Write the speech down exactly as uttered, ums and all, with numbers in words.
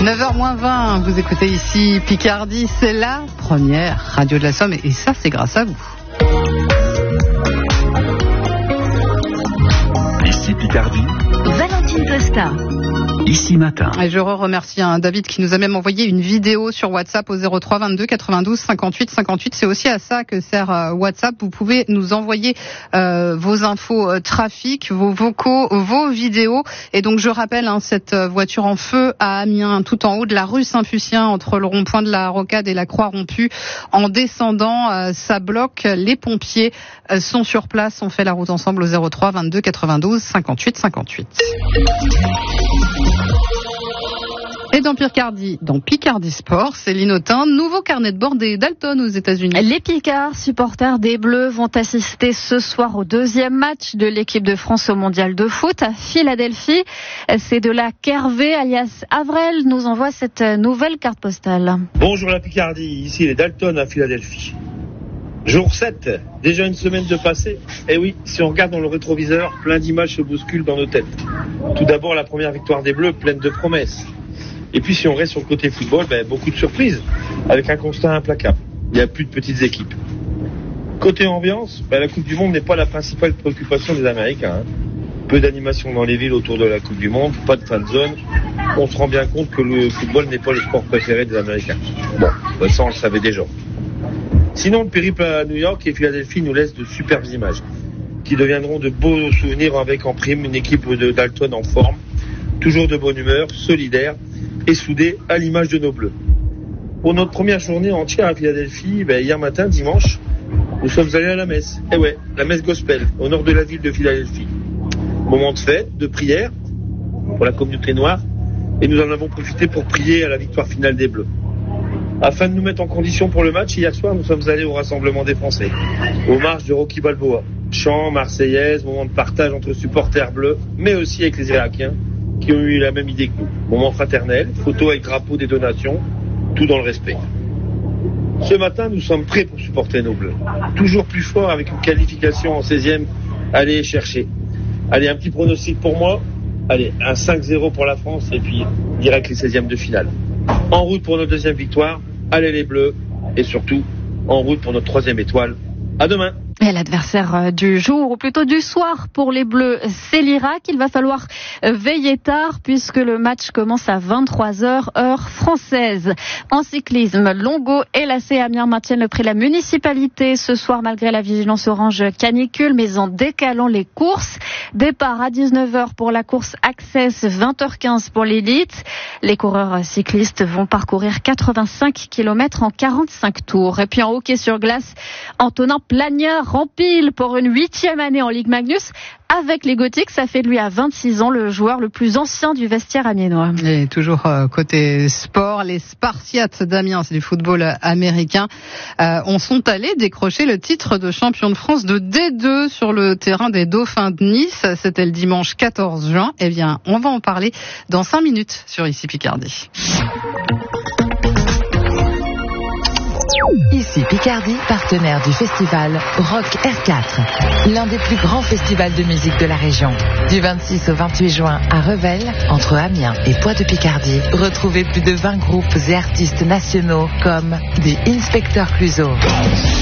neuf heures moins vingt, vous écoutez ici Picardie, c'est la première radio de la Somme et ça c'est grâce à vous. Ici Picardie, Valentine Costa. Ici matin. Et je remercie hein, David qui nous a même envoyé une vidéo sur WhatsApp au zéro trois vingt-deux quatre-vingt-douze cinquante-huit cinquante-huit. C'est aussi à ça que sert euh, WhatsApp. Vous pouvez nous envoyer euh, vos infos euh, trafic, vos vocaux, vos vidéos. Et donc je rappelle hein, cette voiture en feu à Amiens, tout en haut de la rue Saint-Fucien, entre le rond-point de la Rocade et la Croix-Rompue. En descendant, euh, ça bloque. Les pompiers euh, sont sur place. On fait la route ensemble au zéro trois vingt-deux quatre-vingt-douze cinquante-huit cinquante-huit. Et dans Picardie, dans Picardie Sport, Céline Autain, nouveau carnet de bord des Dalton aux États-Unis. Les Picards, supporters des Bleus, vont assister ce soir au deuxième match de l'équipe de France au Mondial de foot à Philadelphie. C'est de là qu'Hervé, alias Avrel, nous envoie cette nouvelle carte postale. Bonjour la Picardie, ici les Dalton à Philadelphie. Jour sept, déjà une semaine de passé. Et oui, si on regarde dans le rétroviseur, plein d'images se bousculent dans nos têtes. Tout d'abord, la première victoire des Bleus, pleine de promesses. Et puis si on reste sur le côté football, ben, beaucoup de surprises, avec un constat implacable. Il n'y a plus de petites équipes. Côté ambiance, ben, la Coupe du Monde n'est pas la principale préoccupation des Américains. Hein. Peu d'animation dans les villes autour de la Coupe du Monde, pas de fan zone. On se rend bien compte que le football n'est pas le sport préféré des Américains. Bon, ben, ça on le savait déjà. Sinon, le périple à New York et Philadelphie nous laisse de superbes images, qui deviendront de beaux souvenirs avec en prime une équipe de Dalton en forme, toujours de bonne humeur, solidaire et soudée à l'image de nos Bleus. Pour notre première journée entière à Philadelphie, ben, hier matin, dimanche, nous sommes allés à la messe. Eh ouais, la messe gospel, au nord de la ville de Philadelphie. Moment de fête, de prière, pour la communauté noire, et nous en avons profité pour prier à la victoire finale des Bleus. Afin de nous mettre en condition pour le match, hier soir, nous sommes allés au Rassemblement des Français, aux marches de Rocky Balboa. Chants, marseillaise, moment de partage entre supporters bleus, mais aussi avec les Irakiens, qui ont eu la même idée que nous. Moment fraternel, photo avec drapeau des deux nations, tout dans le respect. Ce matin, nous sommes prêts pour supporter nos Bleus. Toujours plus fort avec une qualification en seizième, allez chercher. Allez, un petit pronostic pour moi. Allez, un cinq zéro pour la France et puis direct les seizièmes de finale. En route pour notre deuxième victoire. Allez les Bleus, et surtout, en route pour notre troisième étoile. À demain. Et l'adversaire du jour, ou plutôt du soir pour les Bleus, c'est l'Irak. Il va falloir veiller tard puisque le match commence à vingt-trois heures, heure française. En cyclisme, Longo et la C Amiens maintiennent le prix de la municipalité ce soir malgré la vigilance orange canicule, mais en décalant les courses. Départ à dix-neuf heures pour la course Access, vingt heures quinze pour l'élite. Les coureurs cyclistes vont parcourir quatre-vingt-cinq kilomètres en quarante-cinq tours. Et puis en hockey sur glace, Antonin Plagnard rempile pour une huitième année en Ligue Magnus. Avec les Gothiques, ça fait de lui à vingt-six ans le joueur le plus ancien du vestiaire amiénois. Et toujours euh, côté sport, les Spartiates d'Amiens, c'est du football américain, euh, on sont allés décrocher le titre de champion de France de D deux sur le terrain des Dauphins de Nice. C'était le dimanche quatorze juin. Eh bien, on va en parler dans cinq minutes sur Ici Picardie. Ici Picardie, partenaire du festival Rock R quatre, l'un des plus grands festivals de musique de la région. Du vingt-six au vingt-huit juin à Revel, entre Amiens et Poix-de-Picardie, retrouvez plus de vingt groupes et artistes nationaux comme des Inspecteur Clouseau.